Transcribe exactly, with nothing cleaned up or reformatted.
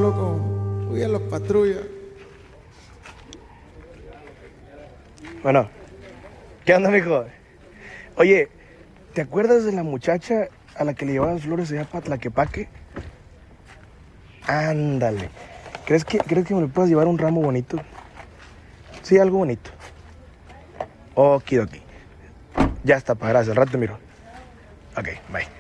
pasó con Uy a los patrullas. Bueno, ¿qué onda, mijo? Oye, ¿te acuerdas de la muchacha a la que le llevaban flores allá para Tlaquepaque? Ándale. ¿Crees que, ¿Crees que me le puedas llevar un ramo bonito? Sí, algo bonito. Okidoki. Ya está, pa, gracias. Al rato te miro. Ok, bye.